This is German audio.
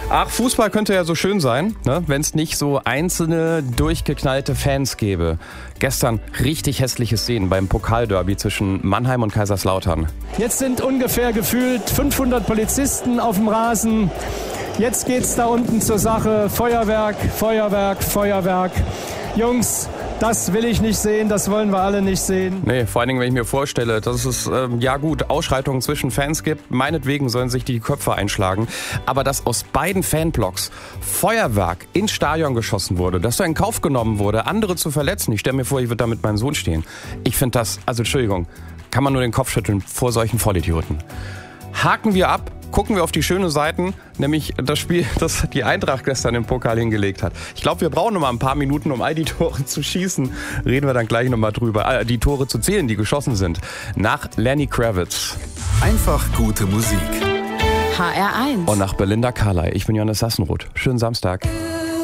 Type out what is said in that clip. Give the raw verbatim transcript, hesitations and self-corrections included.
Ach, Fußball könnte ja so schön sein, ne? Wenn es nicht so einzelne, durchgeknallte Fans gäbe. Gestern richtig hässliche Szenen beim Pokalderby zwischen Mannheim und Kaiserslautern. Jetzt sind ungefähr gefühlt fünfhundert Polizisten auf dem Rasen. Jetzt geht's da unten zur Sache. Feuerwerk, Feuerwerk, Feuerwerk. Jungs, das will ich nicht sehen, das wollen wir alle nicht sehen. Nee, vor allen Dingen, wenn ich mir vorstelle, dass es, ähm, ja gut, Ausschreitungen zwischen Fans gibt, meinetwegen sollen sich die Köpfe einschlagen, aber dass aus beiden Fanblocks Feuerwerk ins Stadion geschossen wurde, dass da in Kauf genommen wurde, andere zu verletzen. Ich stelle mir vor, ich würde da mit meinem Sohn stehen. Ich finde das, also Entschuldigung, kann man nur den Kopf schütteln vor solchen Vollidioten. Haken wir ab. Gucken wir auf die schönen Seiten, nämlich das Spiel, das die Eintracht gestern im Pokal hingelegt hat. Ich glaube, wir brauchen noch mal ein paar Minuten, um all die Tore zu schießen. Reden wir dann gleich noch mal drüber. Äh, die Tore zu zählen, die geschossen sind. Nach Lenny Kravitz. Einfach gute Musik. H R eins. Und nach Belinda Carlisle. Ich bin Johannes Sassenroth. Schönen Samstag.